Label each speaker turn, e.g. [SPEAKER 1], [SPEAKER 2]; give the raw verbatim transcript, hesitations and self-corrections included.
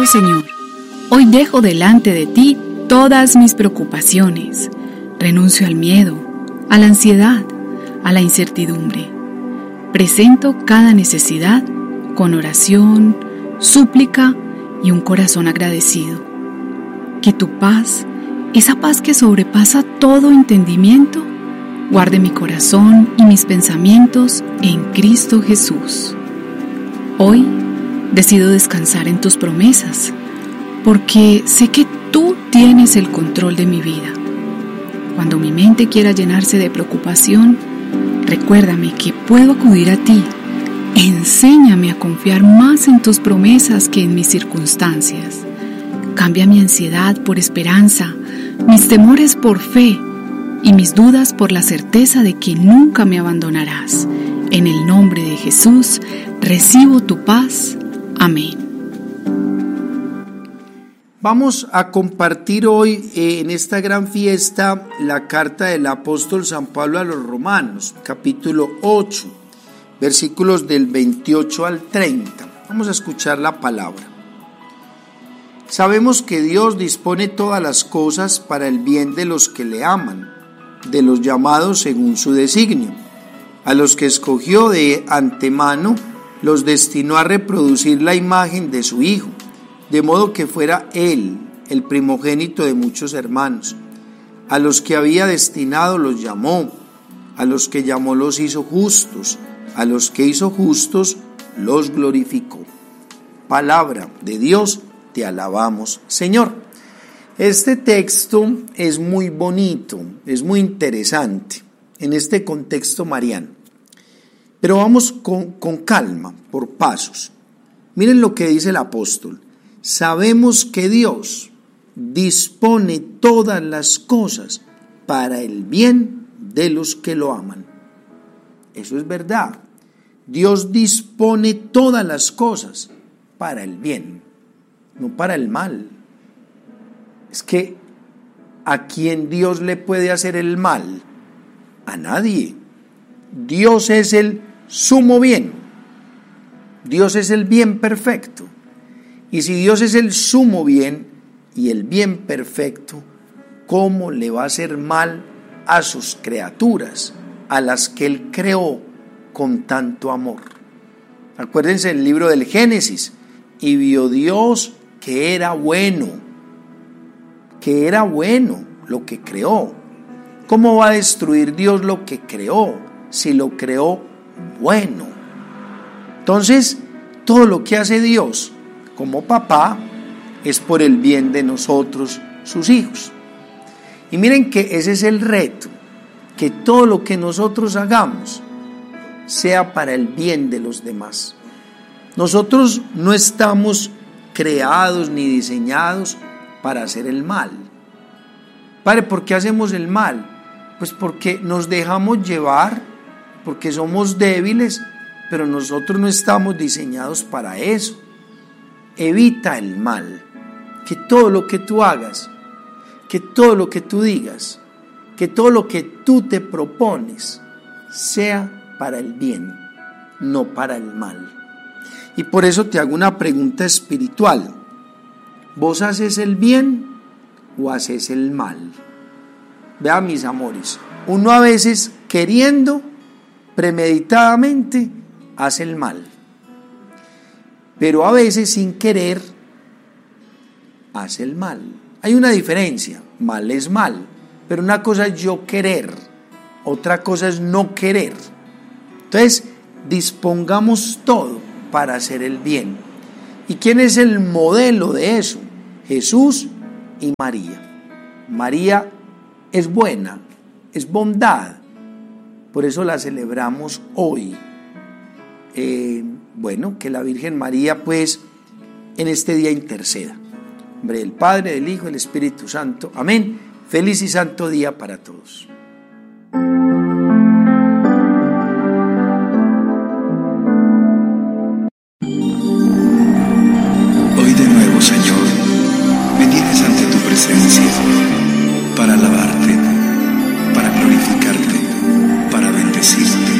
[SPEAKER 1] Amado Señor, hoy dejo delante de ti todas mis preocupaciones. Renuncio al miedo, a la ansiedad, a la incertidumbre. Presento cada necesidad con oración, súplica y un corazón agradecido. Que tu paz, esa paz que sobrepasa todo entendimiento, guarde mi corazón y mis pensamientos en Cristo Jesús. Hoy decido descansar en tus promesas, porque sé que tú tienes el control de mi vida. Cuando mi mente quiera llenarse de preocupación, recuérdame que puedo acudir a ti. Enséñame a confiar más en tus promesas que en mis circunstancias. Cambia mi ansiedad por esperanza, mis temores por fe y mis dudas por la certeza de que nunca me abandonarás. En el nombre de Jesús, recibo tu paz. Amén.
[SPEAKER 2] Vamos a compartir hoy eh, en esta gran fiesta la carta del apóstol San Pablo a los Romanos, capítulo ocho, versículos del veintiocho al treinta. Vamos a escuchar la palabra. Sabemos que Dios dispone todas las cosas para el bien de los que le aman, de los llamados según su designio. A los que escogió de antemano, los destinó a reproducir la imagen de su Hijo, de modo que fuera Él el primogénito de muchos hermanos. A los que había destinado los llamó, a los que llamó los hizo justos, a los que hizo justos los glorificó. Palabra de Dios, te alabamos, Señor. Este texto es muy bonito, es muy interesante en este contexto mariano. Pero vamos con, con calma, por pasos. Miren lo que dice el apóstol. Sabemos que Dios dispone todas las cosas para el bien de los que lo aman. Eso es verdad. Dios dispone todas las cosas para el bien, no para el mal. Es que ¿a quién Dios le puede hacer el mal? A nadie. Dios es el sumo bien. Dios es el bien perfecto. Y si Dios es el sumo bien y el bien perfecto, ¿cómo le va a hacer mal a sus criaturas, a las que Él creó con tanto amor? Acuérdense del libro del Génesis. Y vio Dios que era bueno, que era bueno lo que creó. ¿Cómo va a destruir Dios lo que creó si lo creó bueno? Entonces, todo lo que hace Dios como papá es por el bien de nosotros, sus hijos. Y miren que ese es el reto, que todo lo que nosotros hagamos sea para el bien de los demás. Nosotros no estamos creados ni diseñados para hacer el mal. Padre, ¿por qué hacemos el mal? Pues porque nos dejamos llevar, porque somos débiles, pero nosotros no estamos diseñados para eso. Evita el mal, que todo lo que tú hagas, que todo lo que tú digas, que todo lo que tú te propones sea para el bien, no para el mal. Y por eso te hago una pregunta espiritual. ¿Vos haces el bien o haces el mal? Vea, mis amores, uno a veces queriendo, premeditadamente, hace el mal. Pero a veces sin querer, hace el mal. Hay una diferencia, mal es mal. Pero una cosa es yo querer, otra cosa es no querer. Entonces, dispongamos todo para hacer el bien. ¿Y quién es el modelo de eso? Jesús y María. María es buena, es bondad. Por eso la celebramos hoy. Eh, bueno, que la Virgen María pues en este día interceda. En nombre del Padre, del Hijo y del Espíritu Santo. Amén. Feliz y santo día para todos.